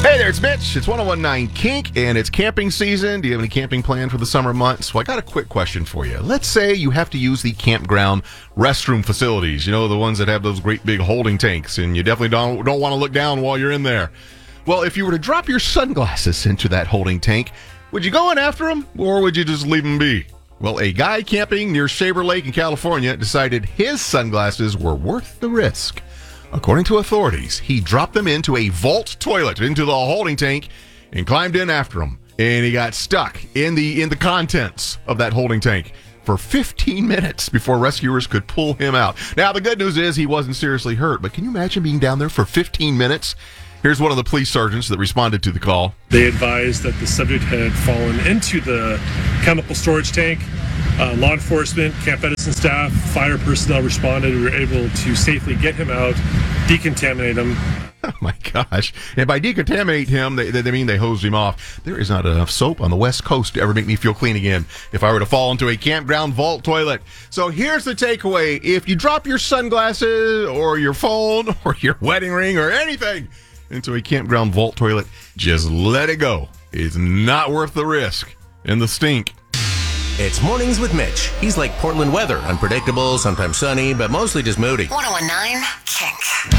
Hey there, it's Mitch. It's 1019 Kink, and it's camping season. Do you have any camping plan for the summer months? Well, I got a quick question for you. Let's say you have to use the campground restroom facilities. You know, the ones that have those great big holding tanks, and you definitely don't want to look down while you're in there. Well, if you were to drop your sunglasses into that holding tank, would you go in after them, or would you just leave them be? Well, a guy camping near Shaver Lake in California decided his sunglasses were worth the risk. According to authorities, he dropped them into a vault toilet into the holding tank and climbed in after them. And he got stuck in the contents of that holding tank for 15 minutes before rescuers could pull him out. Now, the good news is he wasn't seriously hurt, but can you imagine being down there for 15 minutes? Here's one of the police sergeants that responded to the call. They advised that the subject had fallen into the chemical storage tank. Law enforcement, Camp Edison staff, fire personnel responded. We were able to safely get him out, decontaminate him. Oh my gosh. And by decontaminate him, they mean they hosed him off. There is not enough soap on the West Coast to ever make me feel clean again if I were to fall into a campground vault toilet. So here's the takeaway. If you drop your sunglasses or your phone or your wedding ring or anything into a campground vault toilet, just let it go. It's not worth the risk and the stink. It's Mornings with Mitch. He's like Portland weather, unpredictable, sometimes sunny, but mostly just moody. 1019 Kink.